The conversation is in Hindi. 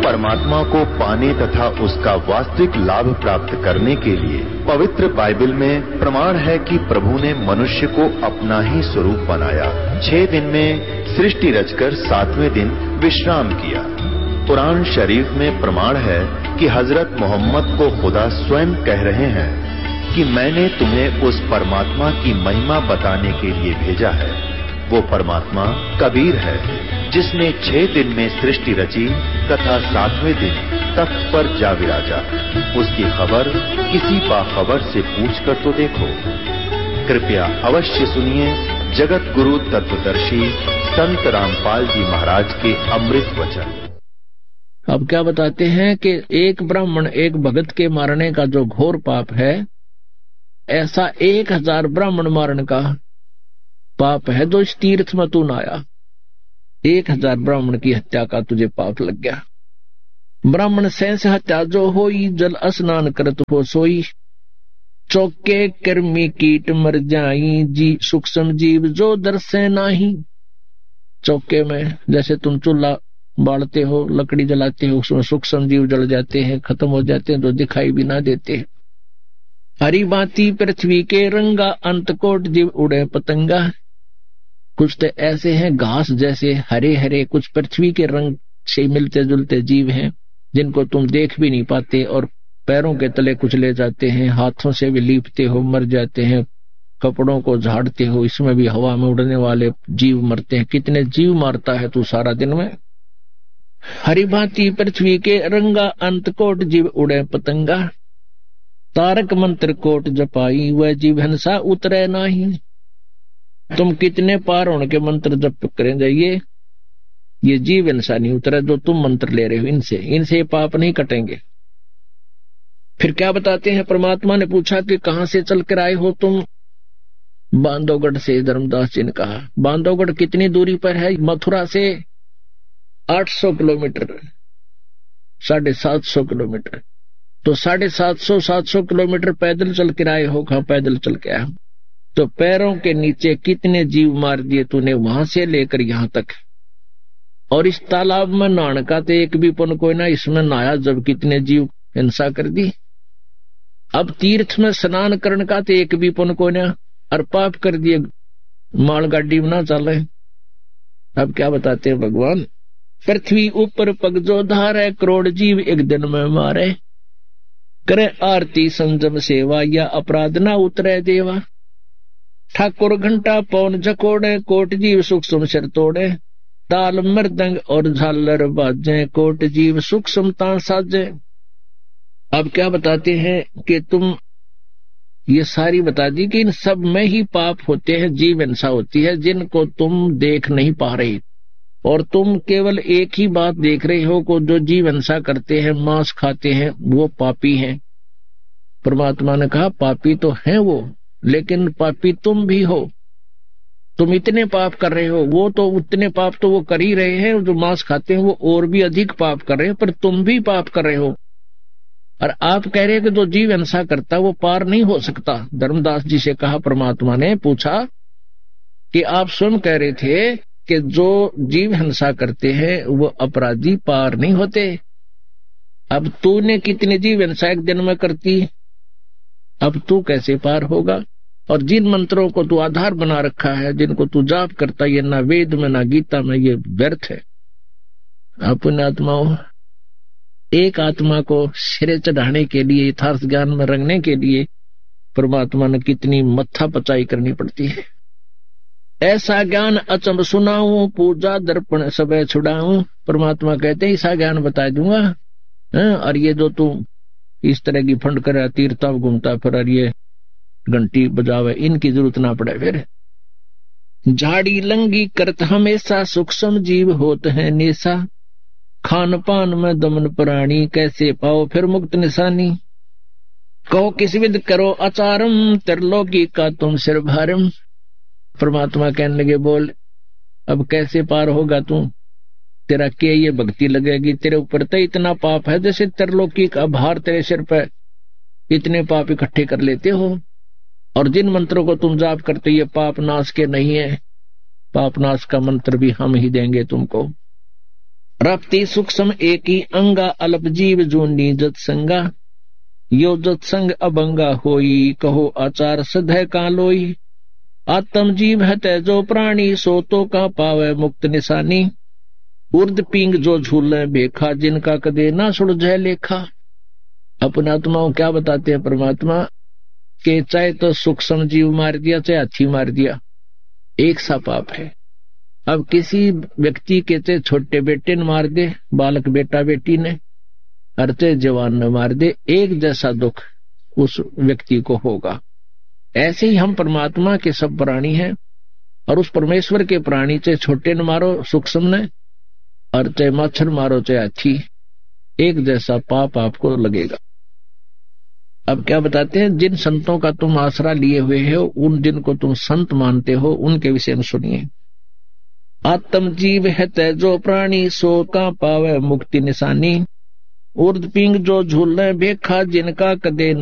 परमात्मा को पाने तथा उसका वास्तविक लाभ प्राप्त करने के लिए पवित्र बाइबल में प्रमाण है कि प्रभु ने मनुष्य को अपना ही स्वरूप बनाया। 6 दिन में सृष्टि रचकर 7वें दिन विश्राम किया। कुरान शरीफ में प्रमाण है कि हजरत मोहम्मद को खुदा स्वयं कह रहे हैं कि मैंने तुम्हें उस परमात्मा की महिमा बताने के लिए भेजा है। वो परमात्मा कबीर है जिसने 6 दिन में सृष्टि रची तथा 7वें दिन तख्त पर जा विराजा। उसकी खबर किसी बाखबर से पूछकर तो देखो। कृपया अवश्य सुनिए जगत गुरु तत्वदर्शी संत रामपाल जी महाराज के अमृत वचन। अब क्या बताते हैं कि एक ब्राह्मण एक भगत के मारने का जो घोर पाप है, ऐसा 1000 ब्राह्मण मारने का पाप है जो इस तीर्थ में तू न आया। 1000 ब्राह्मण की हत्या का तुझे पाप लग गया। ब्राह्मण सहस हत्या जो होई, जल स्नान करत हो सोई। चौके कर्मी कीट मर जाई, जी सूक्ष्म जीव जो दर्शे नाही। चौके में जैसे तुम चूल्हा बालते हो, लकड़ी जलाते हो, उसमें सूक्ष्म जीव जल जाते हैं, खत्म हो जाते हैं, तो दिखाई भी ना देते। हरी बाती पृथ्वी के रंगा, अंतकोट जीव उड़े पतंगा। कुछ तो ऐसे हैं घास जैसे हरे हरे, कुछ पृथ्वी के रंग से मिलते जुलते जीव हैं जिनको तुम देख भी नहीं पाते और पैरों के तले कुछ ले जाते हैं, हाथों से भी लीपते हो मर जाते हैं, कपड़ों को झाड़ते हो, इसमें भी हवा में उड़ने वाले जीव मरते हैं। कितने जीव मारता है तू सारा दिन में। हरी भांति पृथ्वी के रंगा, अंतकोट जीव उड़े पतंगा। तारक मंत्र कोट जपाई, वह जीव हंसा उतरे नाही। तुम कितने पार होने के मंत्र जप करें जाइए, ये जीव हिंसा नहीं उतरे जो तुम मंत्र ले रहे हो। इनसे पाप नहीं कटेंगे। फिर क्या बताते हैं, परमात्मा ने पूछा कि कहां से चल कर आए हो तुम? बांधवगढ़ से, धर्मदास जी ने कहा। बांधवगढ़ कितनी दूरी पर है? मथुरा से 800 किलोमीटर, 750 किलोमीटर। तो 750 किलोमीटर पैदल चल कर आए हो। कहां पैदल चल के आया? तो पैरों के नीचे कितने जीव मार दिए तूने वहां से लेकर यहां तक। और इस तालाब में नहाने का तो एक भी पुण्य कोई ना, इसमें नहाया जब कितने जीव हिंसा कर दी। अब तीर्थ में स्नान करने का तो एक भी पुण्य कोई ना, और पाप कर दिए मालगाड़ी में ना चले। अब क्या बताते हैं भगवान, पृथ्वी ऊपर पग जो धारे, करोड़ जीव एक दिन में मारे। करे आरती संजम सेवा, या अपराध ना उतरे देवा। ठाकुर घंटा पौन झकोड़े, कोट जीव सूक्ष्म सिर तोड़े। ताल मृदंग और झालर बाजे, कोट जीव सूक्ष्मता साजे। अब क्या बताते हैं कि तुम ये सारी बता दी कि इन सब में ही पाप होते हैं, जीव हिंसा होती है जिनको तुम देख नहीं पा रही। और तुम केवल एक ही बात देख रहे हो को जो जीव हिंसा करते हैं, मांस खाते हैं, वो पापी हैं। परमात्मा ने कहा पापी तो हैं वो, लेकिन पापी तुम भी हो। तुम इतने पाप कर रहे हो, वो तो उतने पाप तो वो कर ही रहे हैं। जो मांस खाते हैं वो और भी अधिक पाप कर रहे हैं, पर तुम भी पाप कर रहे हो। और आप कह रहे हैं कि जो जीव हिंसा करता वो पार नहीं हो सकता। धर्मदास जी से कहा, परमात्मा ने पूछा कि आप स्वयं कह रहे थे कि जो जीव हिंसा करते हैं वो अपराधी पार नहीं होते। अब तूने कितने जीव हिंसा एक दिन में करती, अब तू कैसे पार होगा? और जिन मंत्रों को तू आधार बना रखा है, जिनको तू जाप करता, ये ना वेद में ना गीता में, ये व्यर्थ है। अपने आत्माओं, एक आत्मा को सिरे चढ़ाने के लिए, यथार्थ ज्ञान में रंगने के लिए परमात्मा ने कितनी मत्था पचाई करनी पड़ती है। ऐसा ज्ञान अचंब सुनाऊं, पूजा दर्पण सब छुड़ाऊं। परमात्मा कहते हैं ऐसा ज्ञान बता दूंगा। और ये जो तू इस तरह की फंड कर तीर्था घूमता फिर और ये घंटी बजावे, इनकी जरूरत ना पड़े। फिर झाड़ी लंगी करत हमेशा, सूक्ष्म जीव होत है नेसा। खान पान में दमन प्राणी, कैसे पाओ फिर मुक्त निशानी। कहो किस विध करो आचारम, त्रिलोकी का तुम सिर भारम। परमात्मा कहने लगे बोल अब कैसे पार होगा तू? तेरा क्या ये भक्ति लगेगी? तेरे ऊपर तो इतना पाप है जैसे त्रिलोकी का भार तेरे सिर पर, इतने पाप इकट्ठे कर लेते हो। और जिन मंत्रों को तुम जाप करते ये पाप नाश के नहीं है, पाप नाश का मंत्र भी हम ही देंगे तुमको। रफ्ती सूक्ष्म एक ही अंगा, अल्प जीव जूनी जत संगा, यो जत संग अभंगा होई, कहो आचार सधय का लोई। आत्म जीव है तेजो प्राणी, सोतो का पावे मुक्त निशानी, उर्द पिंग जो झूले भेखा, जिनका कदे ना सुलझे लेखा। अपने आत्माओं क्या बताते हैं परमात्मा के, चाहे तो सूक्ष्म जीव मार दिया चाहे हाथी मार दिया, एक सा पाप है। अब किसी व्यक्ति के चाहे छोटे बेटे ने मार दे, बालक बेटा बेटी ने, और चाहे जवान ने मार दे, एक जैसा दुख उस व्यक्ति को होगा। ऐसे ही हम परमात्मा के सब प्राणी हैं, और उस परमेश्वर के प्राणी चाहे छोटे ने मारो सूक्ष्म ने, और चाहे मच्छर मारो चाहे हाथी, एक जैसा पाप आपको लगेगा। अब क्या बताते हैं, जिन संतों का तुम आसरा लिए हुए हो, उन जिनको तुम संत मानते हो, उनके विषय में सुनिए। आत्म जीव है तेजो प्राणी, सो का पावे मुक्ति निशानी, उर्द पिंग जो झूले भेखा, जिनका कदे